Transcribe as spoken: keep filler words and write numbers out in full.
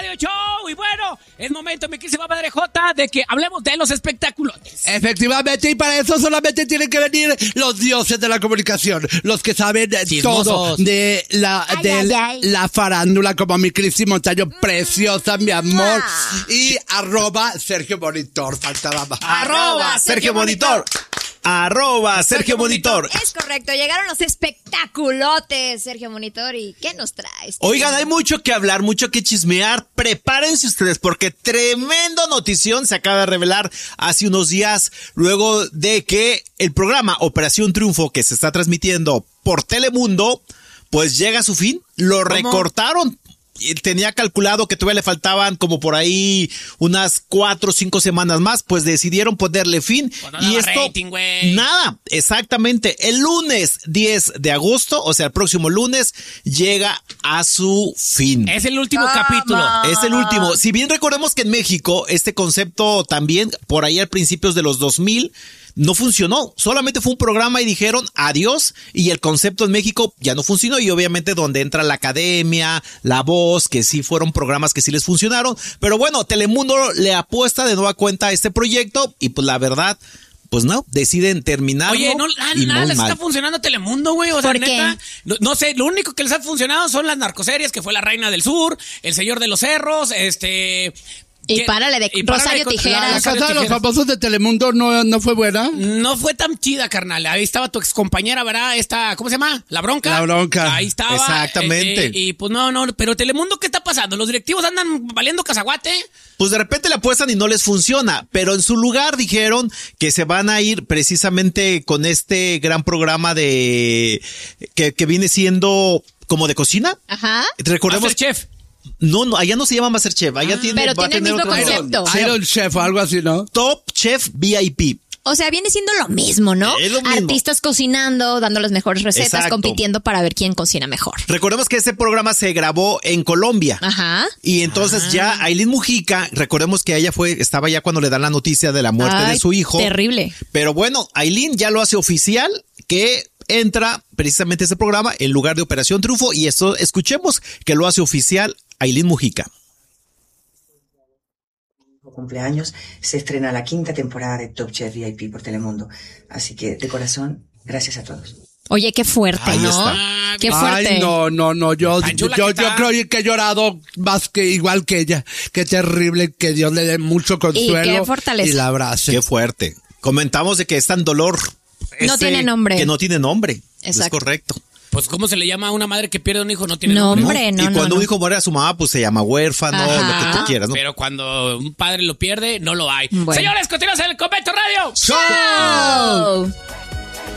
Radio Show. Y bueno, es momento, mi querida Madre J, de que hablemos de los espectáculos. Efectivamente, y para eso solamente tienen que venir los dioses de la comunicación, los que saben Chismosos. todo de la Ay, de ay, ay. la farándula, como mi Cristi Montaño, preciosa, mi amor. Y arroba Sergio Monitor, faltaba más. Arroba Sergio Monitor. Arroba Sergio Monitor. Es correcto, llegaron los espectaculotes, Sergio Monitor. ¿Y qué nos traes? Oigan, hay mucho que hablar, mucho que chismear. Prepárense ustedes porque tremendo notición se acaba de revelar hace unos días luego de que el programa Operación Triunfo, que se está transmitiendo por Telemundo, pues llega a su fin. Lo recortaron. Tenía calculado que todavía le faltaban como por ahí unas cuatro o cinco semanas más, pues decidieron ponerle fin. Pues no y daba esto, rating, güey. nada, exactamente. El lunes diez de agosto, o sea, el próximo lunes, llega a su fin. Es el último capítulo. Es el último. Si bien recordemos que en México este concepto también, por ahí a principios de los dos mil, no funcionó. Solamente fue un programa y dijeron adiós, y el concepto en México ya no funcionó, y obviamente donde entra la Academia, La Voz, que sí fueron programas que sí les funcionaron. Pero bueno, Telemundo le apuesta de nueva cuenta a este proyecto y pues la verdad, pues no, deciden terminarlo. Oye, no, nada, y nada muy les mal. está funcionando a Telemundo, güey. O sea, ¿Por qué? neta, no, no sé, lo único que les ha funcionado son las narcoseries, que fue La Reina del Sur, El Señor de los Cerros, este... Y que- párale de y párale Rosario con- Tijeras. La Rosario casa de los Tijeras. famosos de Telemundo no, no fue buena. No fue tan chida, carnal. Ahí estaba tu excompañera, ¿verdad? Esta, ¿cómo se llama? La Bronca. La Bronca. Ahí estaba. Exactamente. eh, eh, y pues no, no, pero Telemundo, ¿qué está pasando? ¿Los directivos andan valiendo cazaguate? Pues de repente le apuestan y no les funciona, pero en su lugar dijeron que se van a ir precisamente con este gran programa de que, que viene siendo como de cocina. Ajá. Recordemos, Masterchef. no, no, allá no se llama Masterchef, allá tiene, pero va a tiene el tener mismo otro concepto. nombre. Iron Chef o algo así, ¿no? Top Chef V I P. O sea, viene siendo lo mismo, ¿no? Es lo mismo. Artistas cocinando, dando las mejores recetas, Exacto. compitiendo para ver quién cocina mejor. Recordemos que ese programa se grabó en Colombia. Ajá. Y entonces ya Ailín Mujica, recordemos que ella fue, estaba ya cuando le dan la noticia de la muerte Ay, de su hijo. terrible. Pero bueno, Ailín ya lo hace oficial que entra precisamente ese programa en lugar de Operación Triunfo, y esto escuchemos que lo hace oficial Ailín Mujica. Cumpleaños se estrena la quinta temporada de Top Chef V I P por Telemundo. Así que de corazón, gracias a todos. Oye, qué fuerte, Ahí ¿no? está. Qué fuerte. Ay, no, no, no, yo, Tan chula yo, que yo está. creo que he llorado más que igual que ella. Qué terrible, que Dios le dé mucho consuelo. qué fortaleza. Y la abrace. Qué fuerte. Comentamos de que es tan dolor. No ese tiene nombre. Que no tiene nombre. Exacto. Es correcto. Pues, ¿cómo se le llama a una madre que pierde un hijo? No tiene No, nombre. hombre, no, y no, cuando no. un hijo muere a su mamá, pues se llama huérfano, Ajá. lo que tú quieras, ¿no? Pero cuando un padre lo pierde, no lo hay. Bueno. Señores, continuamos en el Convento Radio. ¡Show!